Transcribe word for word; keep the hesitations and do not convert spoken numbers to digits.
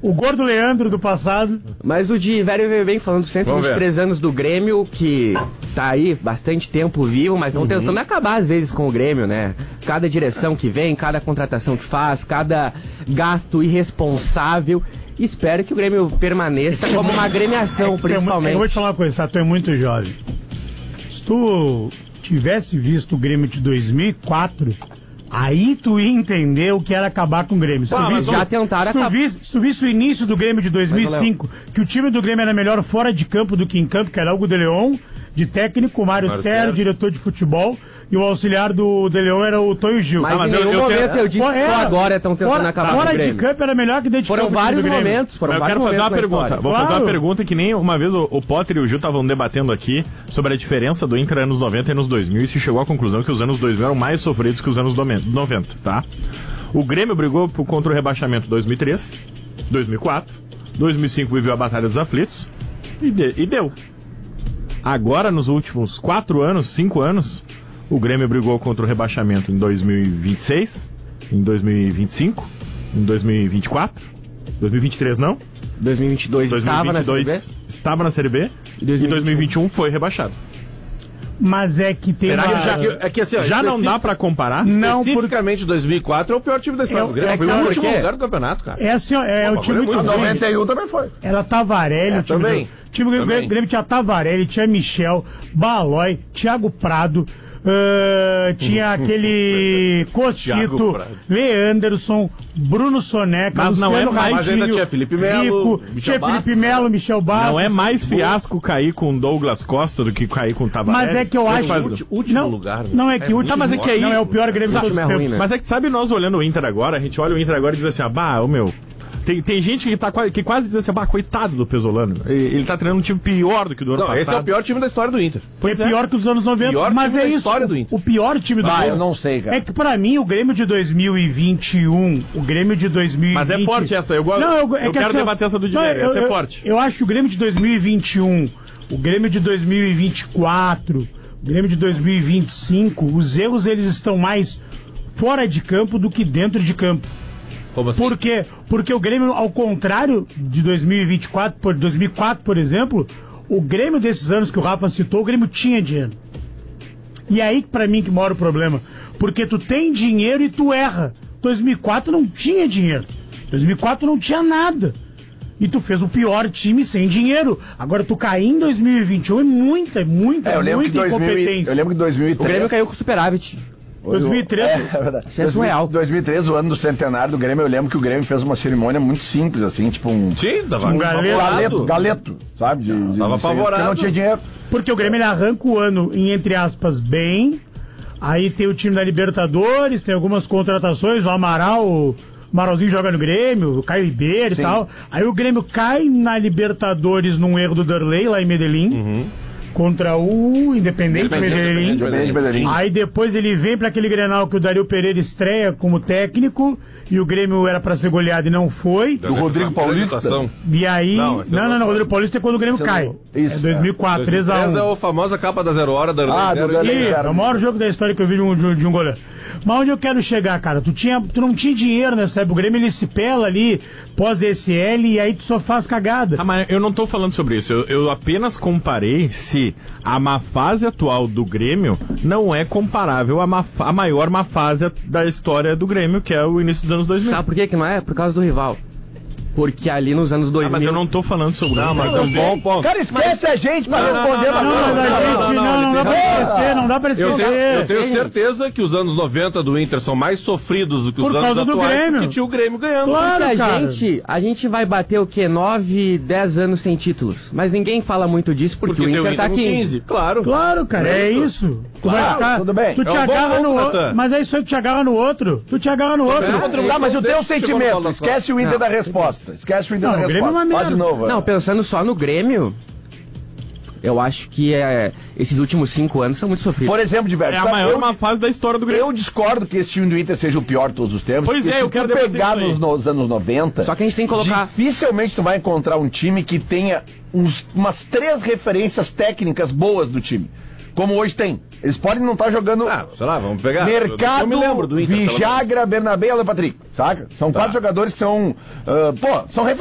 O gordo Leandro do passado. Mas o de velho veio bem, falando cento e vinte e três anos do Grêmio, que tá aí bastante tempo vivo, mas não uhum. tentando acabar às vezes com o Grêmio, né? Cada direção que vem, cada contratação que faz, cada gasto irresponsável. Espero que o Grêmio permaneça como uma agremiação, é principalmente. É, eu vou te falar uma coisa, tá? Tu é muito jovem. Se tu tivesse visto o Grêmio de dois mil e quatro, aí tu ia entender o que era acabar com o Grêmio. Se tu, ah, visse, já tentaram se, tu visse, se tu visse o início do Grêmio de dois mil e cinco, que o time do Grêmio era melhor fora de campo do que em campo, que era Hugo de Leon, de técnico, o Mário, Mário Sérgio, Sérgio, diretor de futebol, e o auxiliar do de Leon era o Tonho Gil. Mas, mas em nenhum eu, eu momento quero... eu disse que só agora estão tentando fora, acabar fora com o Grêmio. Fora de campo era melhor que dentro de foram campo. Vários momentos, foram eu vários quero momentos. fazer uma pergunta. História. Vou claro. fazer uma pergunta que nem uma vez o, o Potter e o Gil estavam debatendo aqui sobre a diferença do Inter anos noventa e anos dois mil, e se chegou à conclusão que os anos dois mil eram mais sofridos que os anos noventa, tá? O Grêmio brigou contra o rebaixamento em dois mil e três, dois mil e quatro, dois mil e cinco viveu a Batalha dos Aflitos e, de, e deu. Agora, nos últimos quatro anos, cinco anos, o Grêmio brigou contra o rebaixamento em dois mil e vinte e seis, em dois mil e vinte e cinco, em dois mil e vinte e quatro, dois mil e vinte e três não. dois mil e vinte e dois, dois mil e vinte e dois estava na Série B. Estava na Série B e dois mil e vinte e um foi rebaixado. Mas é que tem Será uma... que já, é que, assim, ó, já não dá pra comparar? Não, especificamente por... dois mil e quatro é o pior time da história é, do Grêmio. É foi o último é? lugar do campeonato, cara. É assim, ó, é Pô, o time muito do noventa e um também foi. Era Tavarelli, é, o time também. do... O time do também. Grêmio tinha Tavarelli, tinha Michel, Balói, Thiago Prado, Uh, tinha aquele Cocito, Leanderson, Bruno Soneca, mas Luciano não é mais, Raichinho, mas ainda tinha Felipe Melo, Rico, tinha Felipe Melo, Michel Bastos. Não é mais fiasco cair com Douglas Costa do que cair com Tavarelli. Mas é que eu acho que o último não, lugar. Né? Não é que o último, mas é que aí, não é o pior Grêmio de todos os tempos. Né? Mas é que sabe nós olhando o Inter agora, a gente olha o Inter agora e diz assim, ah, bah, o meu Tem, tem gente que, tá, que quase diz assim, bah, coitado do Pesolano. Ele, ele tá treinando um time pior do que do ano não, passado. Esse é o pior time da história do Inter. Foi é. pior que os anos noventa, pior mas time é da isso. História do Inter. O pior time do ah, Grêmio. eu não sei, cara. É que pra mim o Grêmio de dois mil e vinte e um, o Grêmio de dois mil e vinte... Mas é forte essa, eu, gosto, não, eu, é eu que quero assim, debater essa do Dinério, essa eu, é forte. Eu, eu acho que o Grêmio de dois mil e vinte e um, o Grêmio de dois mil e vinte e quatro, o Grêmio de dois mil e vinte e cinco, os erros eles estão mais fora de campo do que dentro de campo. Como assim? Por quê? Porque o Grêmio, ao contrário de dois mil e vinte e quatro, por dois mil e quatro, por exemplo, o Grêmio desses anos que o Rafa citou, o Grêmio tinha dinheiro. E aí, pra mim, que mora o problema. Porque tu tem dinheiro e tu erra. dois mil e quatro não tinha dinheiro. dois mil e quatro não tinha nada. E tu fez o pior time sem dinheiro. Agora, tu cair em dois mil e vinte e um é muita, é muita, é, eu lembro muita que dois mil, incompetência. Eu lembro que em dois mil e três... O Grêmio caiu com superávit. dois mil e três? É, é verdade. Isso é surreal. dois mil e três, o ano do centenário do Grêmio, eu lembro que o Grêmio fez uma cerimônia muito simples, assim, tipo um... Sim, tava um galeto. galeto, galeto, sabe? De, de, tava de apavorado. Porque não tinha dinheiro. Porque o Grêmio ele arranca o ano em, entre aspas, bem. Aí tem o time da Libertadores, tem algumas contratações, o Amaral, o Amaralzinho joga no Grêmio, o Caio Ribeiro e tal. Aí o Grêmio cai na Libertadores num erro do Darley, lá em Medellín. Uhum. Contra o Independente Medellín. Medellín. Aí depois ele vem para aquele Grenal que o Dario Pereira estreia como técnico e o Grêmio era para ser goleado e não foi. Do Rodrigo Paulista. E aí... Não, não, não, não, Rodrigo Paulista é quando o Grêmio Esse cai. Isso, é dois mil e quatro, três a um. Essa é a famosa capa da Zero Hora da Ah, do Darley. Isso, é o maior jogo da história que eu vi de um, de um, de um goleiro. Mas onde eu quero chegar, cara? Tu, tinha, tu não tinha dinheiro nessa época. O Grêmio ele se pela ali, pós-E S L, e aí tu só faz cagada. Ah, mas eu não tô falando sobre isso. Eu, eu apenas comparei se a má fase atual do Grêmio não é comparável à, má, à maior má fase da história do Grêmio, que é o início dos anos dois mil. Sabe por que que não é? Por causa do rival. Porque ali nos anos dois mil... Ah, mas eu não tô falando sobre isso. Não, mas é um bom ponto. Cara, esquece a gente pra Não, não, responder. não, Não, mas mas a gente, não, não dá pra esquecer, não dá pra Eu esquecer. tenho, eu tenho certeza que os anos noventa do Inter são mais sofridos do que os Por anos causa do atuais, Grêmio. porque tinha o Grêmio ganhando. Claro, Porque a cara. gente, a gente vai bater o quê? nove, dez anos sem títulos. Mas ninguém fala muito disso porque, Porque o tem Inter tá com quinze. Claro. Claro, cara, é isso. Tu vai Claro, ficar, tudo bem. Tu te É um bom agarra ponto, no outro. Natan. Mas é isso aí, tu te agarra no outro. Tu te agarra no outro. É, Tá, mas o teu Deixa eu chegar no sentimento, bola, esquece o Inter Não. da resposta. Esquece o Inter Não, da o Grêmio é uma resposta. Fala de merda. novo. Não, é. pensando só no Grêmio, eu acho que é, esses últimos cinco anos são muito sofridos. Por exemplo, de velho. É a maior má fase da história do Grêmio. Eu discordo que esse time do Inter seja o pior de todos os tempos. Pois porque é, se eu quero tu debater pegar isso aí. nos, nos anos noventa, Só que a gente tem que colocar... dificilmente tu vai encontrar um time que tenha uns, umas três referências técnicas boas do time. Como hoje tem. Eles podem não estar jogando Ah, sei lá, vamos pegar. Mercado, eu me lembro do Inter. pelo menos. Vijagra, Bernabé e Alan Patrick, saca? São quatro jogadores que são, ah, pô, são referências.